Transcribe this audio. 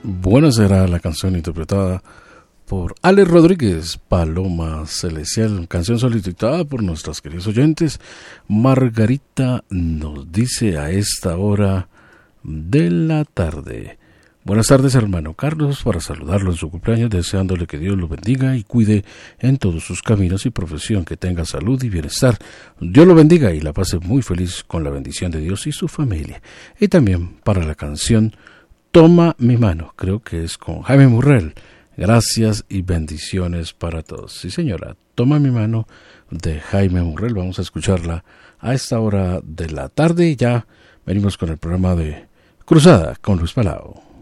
Buena será la canción interpretada por Alex Rodríguez, Paloma Celestial, canción solicitada por nuestros queridos oyentes. Margarita nos dice a esta hora de la tarde: buenas tardes, hermano Carlos, para saludarlo en su cumpleaños, deseándole que Dios lo bendiga y cuide en todos sus caminos y profesión, que tenga salud y bienestar. Dios lo bendiga y la pase muy feliz con la bendición de Dios y su familia. Y también para la canción Toma mi mano, creo que es con Jaime Murrell. Gracias y bendiciones para todos. Sí, señora, Toma mi mano de Jaime Murrell. Vamos a escucharla a esta hora de la tarde y ya venimos con el programa de Cruzada con Luis Palao.